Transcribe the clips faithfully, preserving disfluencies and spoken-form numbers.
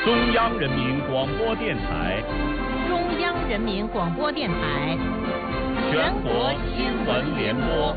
中央人民广播电台， 中央人民广播电台， 全国新闻联播。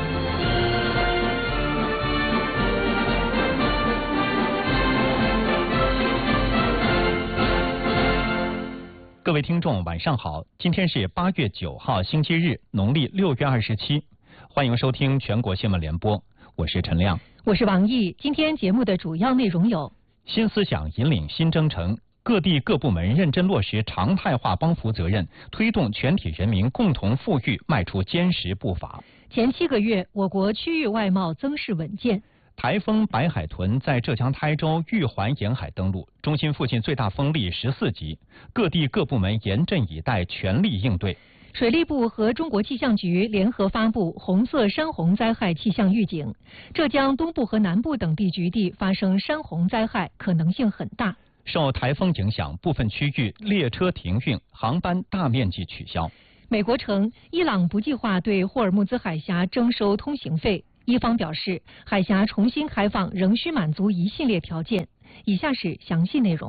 各位听众，晚上好！今天是八月九号，星期日，农历六月二十七。欢迎收听全国新闻联播，我是陈亮， 我是王毅。今天节目的主要内容有： 新思想引领新征程，各地各部门认真落实常态化帮扶责任，推动全体人民共同富裕迈出坚实步伐。 前七个月，我国区域外贸增势稳健。 台风白海豚在浙江台州玉环沿海登陆，中心附近最大风力十四级，各地各部门严阵以待，全力应对。 水利部和中国气象局联合发布红色山洪灾害气象预警，浙江东部和南部等地局地发生山洪灾害可能性很大。 受台风影响，部分区域列车停运，航班大面积取消。 美国称，伊朗不计划对霍尔木兹海峡征收通行费。伊方表示，海峡重新开放仍需满足一系列条件。以下是详细内容。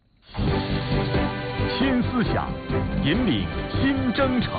新思想引领新征程。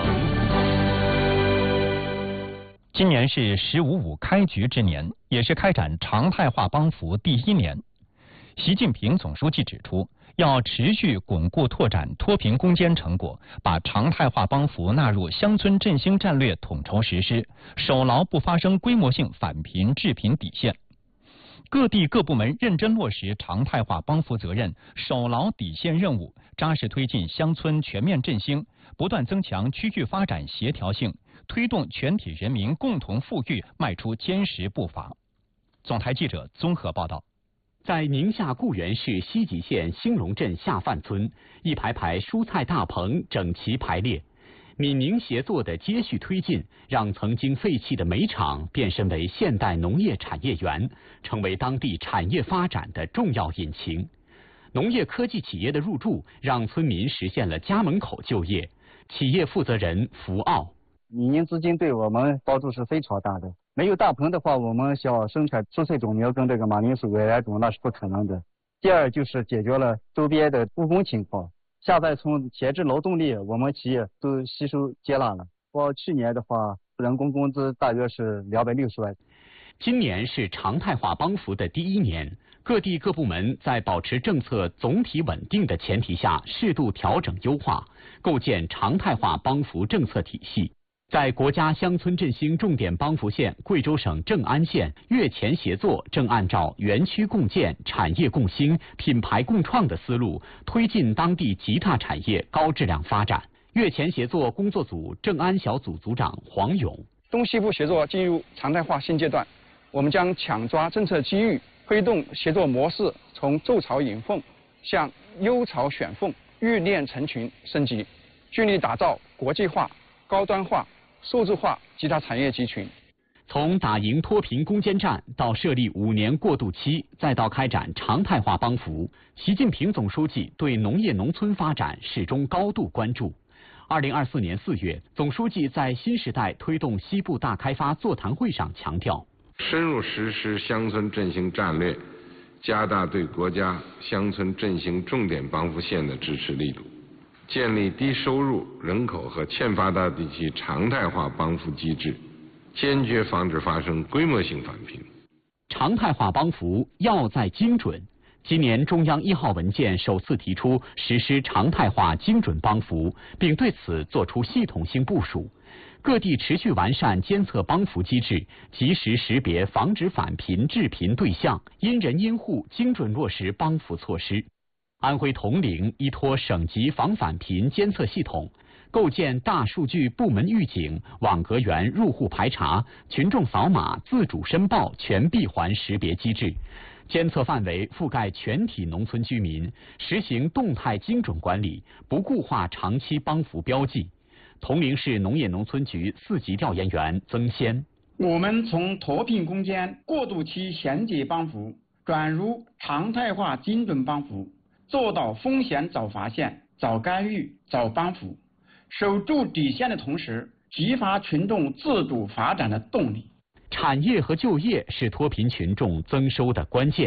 今年是“十五五”开局之年，也是开展常态化帮扶第一年。习近平总书记指出，要持续巩固拓展脱贫攻坚成果，把常态化帮扶纳入乡村振兴战略统筹实施，守牢不发生规模性返贫致贫底线。各地各部门认真落实常态化帮扶责任，守牢底线任务，扎实推进乡村全面振兴，不断增强区域发展协调性，推动全体人民共同富裕迈出坚实步伐。总台记者综合报道。 在宁夏固原市西吉县兴隆镇下范村，一排排蔬菜大棚整齐排列，闽宁协作的接续推进，让曾经废弃的煤厂变身为现代农业产业园，成为当地产业发展的重要引擎。农业科技企业的入驻，让村民实现了家门口就业。企业负责人福奥： 闽宁资金对我们帮助是非常大的。没有大棚的话，我们想生产蔬菜种苗跟这个马铃薯未来种那是不可能的。第二就是解决了周边的务工情况，下再从闲置劳动力我们企业都吸收接纳了。我去年的话，人工工资大约是两百六十万。 今年是常态化帮扶的第一年，各地各部门在保持政策总体稳定的前提下，适度调整优化，构建常态化帮扶政策体系。在国家乡村振兴重点帮扶县贵州省正安县，越前协作正按照园区共建、产业共兴、品牌共创的思路，推进当地极大产业高质量发展。越前协作工作组正安小组组长黄勇： 东西部协作进入常态化新阶段，我们将抢抓政策机遇，推动协作模式从筑巢引凤向优巢选凤、育链成群升级，聚力打造国际化、高端化、数字化极大产业集群。 从打赢脱贫攻坚战到设立五年过渡期，再到开展常态化帮扶，习近平总书记对农业农村发展始终高度关注。二零二四年四月，总书记在新时代推动西部大开发座谈会上强调， 深入实施乡村振兴战略，加大对国家乡村振兴重点帮扶县的支持力度，建立低收入人口和欠发达地区常态化帮扶机制，坚决防止发生规模性返贫。 常态化帮扶要在精准。今年中央一号文件首次提出实施常态化精准帮扶，并对此作出系统性部署。各地持续完善监测帮扶机制，及时识别防止返贫致贫对象，因人因户精准落实帮扶措施。安徽铜陵依托省级防返贫监测系统，构建大数据部门预警、网格员入户排查、群众扫码自主申报全闭环识别机制，监测范围覆盖全体农村居民，实行动态精准管理，不固化长期帮扶标记。铜陵市农业农村局四级调研员曾先： 我们从脱贫攻坚过渡期衔接帮扶转入常态化精准帮扶，做到风险早发现、早干预、早帮扶，守住底线的同时，激发群众自主发展的动力。 产业和就业是脱贫群众增收的关键。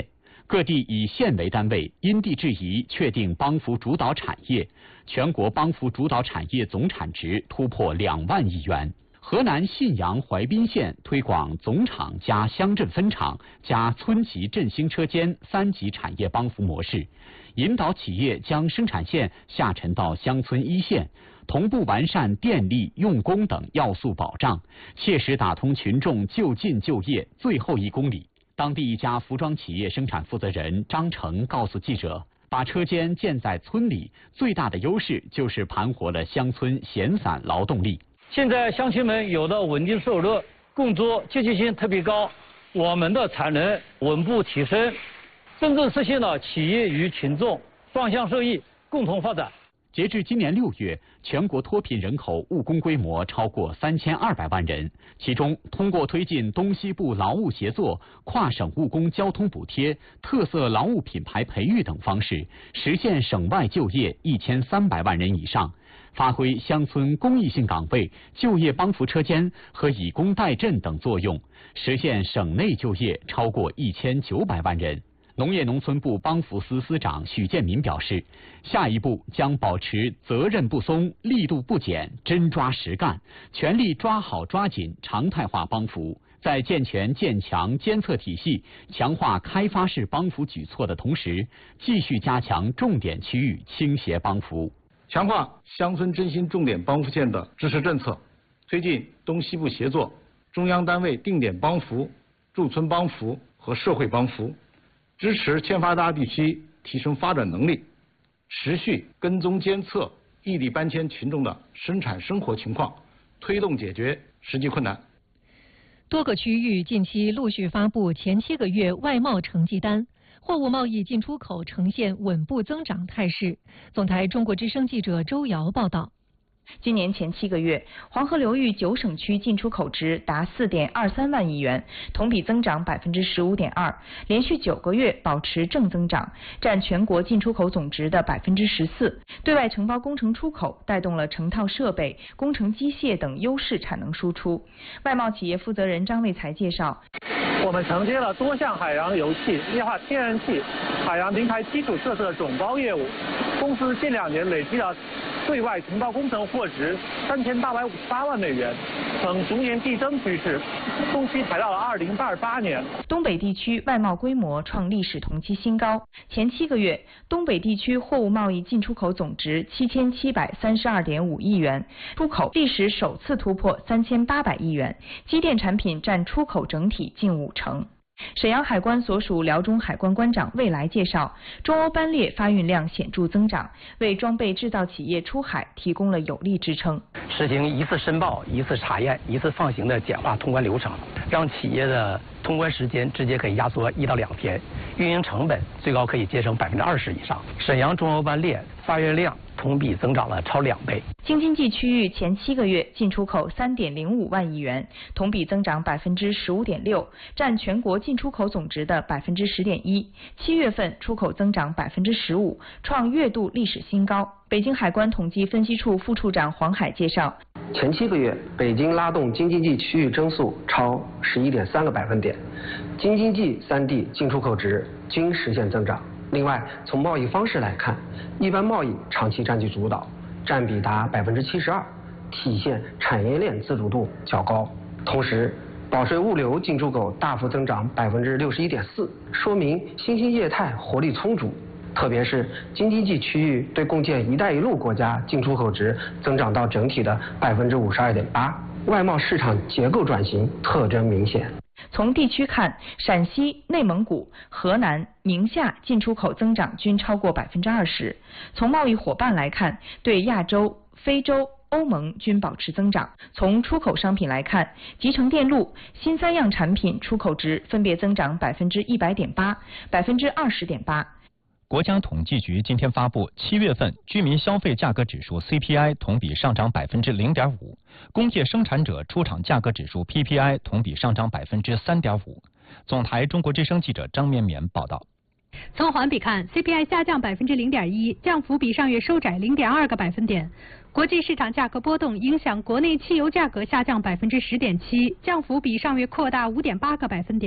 各地以县为单位，因地制宜确定帮扶主导产业，全国帮扶主导产业总产值突破两万亿元。河南信阳淮滨县推广总厂加乡镇分厂加村级振兴车间三级产业帮扶模式，引导企业将生产线下沉到乡村一线，同步完善电力、用工等要素保障，切实打通群众就近就业最后一公里。当地一家服装企业生产负责人张成告诉记者，把车间建在村里，最大的优势就是盘活了乡村闲散劳动力。 现在乡亲们有了稳定收入，工作积极性特别高，我们的产能稳步提升，真正实现了企业与群众双向受益、共同发展。 截至今年六月，全国脱贫人口务工规模超过三千二百万人，其中通过推进东西部劳务协作、跨省务工交通补贴、特色劳务品牌培育等方式，实现省外就业一千三百万人以上，发挥乡村公益性岗位、就业帮扶车间和以工代赈等作用，实现省内就业超过一千九百万人。农业农村部帮扶司司长许建民表示，下一步将保持责任不松、力度不减，真抓实干，全力抓好抓紧常态化帮扶。在健全建强监测体系、强化开发式帮扶举措的同时，继续加强重点区域倾斜帮扶， 强化乡村振兴重点帮扶线的支持政策，推进东西部协作、中央单位定点帮扶、驻村帮扶和社会帮扶。支持欠发达地区提升发展能力，持续跟踪监测异地搬迁群众的生产生活情况，推动解决实际困难。 多个区域近期陆续发布前七个月外贸成绩单，货物贸易进出口呈现稳步增长态势。总台中国之声记者周瑶报道。 今年前七个月，黄河流域九省区进出口值达四点二三万亿元，同比增长百分之十五点二，连续九个月保持正增长，占全国进出口总值的百分之十四。对外承包工程出口带动了成套设备、工程机械等优势产能输出。外贸企业负责人张卫才介绍， 我们承接了多项海洋油气、液化天然气、海洋平台基础设施的总包业务，公司近两年累计了对外承包工程货值三千八百五十八万美元，呈逐年递增趋势，中期排到了二零二八年。 东北地区外贸规模创历史同期新高，前七个月，东北地区货物贸易进出口总值七千七百三十二点五亿元，出口历史首次突破三千八百亿元，机电产品占出口整体近五成。沈阳海关所属辽中海关关长魏来介绍，中欧班列发运量显著增长，为装备制造企业出海提供了有力支撑。 实行一次申报、一次查验、一次放行的简化通关流程，让企业的通关时间直接可以压缩一到两天，运营成本最高可以节省百分之二十以上。沈阳中欧班列发运量同比增长了超两倍。 京津冀区域前七个月进出口三点零五万亿元，同比增长百分之十五点六，占全国进出口总值的百分之十点一。七月份出口增长百分之十五，创月度历史新高。北京海关统计分析处副处长黄海介绍， 前七个月，北京拉动京津冀区域增速超十一点三个百分点，京津冀三地进出口值均实现增长。另外，从贸易方式来看，一般贸易长期占据主导，占比达百分之七十二，体现产业链自主度较高。同时，保税物流进出口大幅增长百分之六十一点四，说明新兴业态活力充足。特别是京津冀区域对共建“一带一路”国家进出口值增长到整体的百分之五十二点八，外贸市场结构转型特征明显。 从地区看，陕西、内蒙古、河南、宁夏进出口增长均超过百分之二十。从贸易伙伴来看，对亚洲、非洲、欧盟均保持增长。从出口商品来看，集成电路、新三样产品出口值分别增长百分之一百点八、百分之二十点八。 国家统计局今天发布七月份居民消费价格指数 C P I 同比上涨百分之零点五，工业生产者出厂价格指数 P P I 同比上涨百分之三点五。总台中国之声记者张绵绵报道。 从环比看 ，C P I 下降百分之零点一，降幅比上月收窄零点二个百分点。国际市场价格波动影响国内汽油价格下降百分之十点七，降幅比上月扩大五点八个百分点。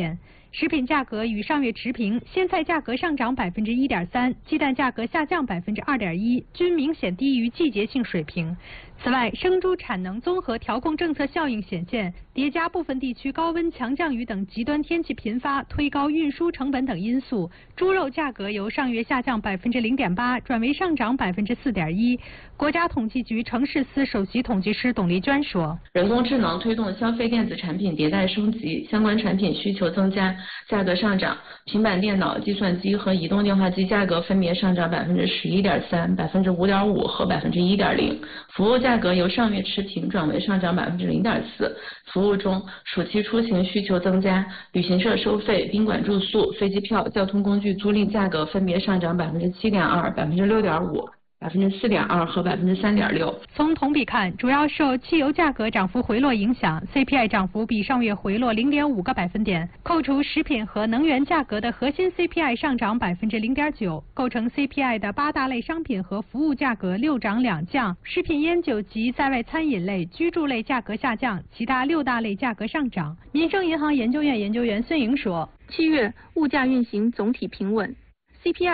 食品价格与上月持平，鲜菜价格上涨百分之一点三，鸡蛋价格下降百分之二点一，均明显低于季节性水平。此外，生猪产能综合调控政策效应显现，叠加部分地区高温、强降雨等极端天气频发，推高运输成本等因素，猪肉价格由上月下降百分之零点八，转为上涨百分之四点一。国家统计局城市司首席统计师董丽娟说：“ 人工智能推动消费电子产品迭代升级，相关产品需求增加，价格上涨。平板电脑、计算机和移动电话机价格分别上涨百分之十一点三、百分之五点五和百分之一点零。服务价格由上月持平转为上涨百分之零点四。服务中，暑期出行需求增加，旅行社收费、宾馆住宿、飞机票、交通工具租赁价格分别上涨百分之七点二、百分之六点五。百分之四点二和百分之三点六。 从同比看，主要受汽油价格涨幅回落影响 ，C P I 涨幅比上月回落零点五个百分点。扣除食品和能源价格的核心 C P I 上涨百分之零点九，构成 C P I 的八大类商品和服务价格六涨两降，食品烟酒及在外餐饮类、居住类价格下降，其他六大类价格上涨。民生银行研究院研究员孙莹说， 七月物价运行总体平稳 ，C P I。